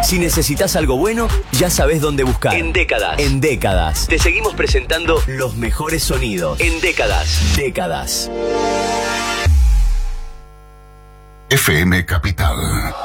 Si necesitas algo bueno, ya sabes dónde buscar. En Décadas. En Décadas. Te seguimos presentando los mejores sonidos. En Décadas. Décadas. FM Capital.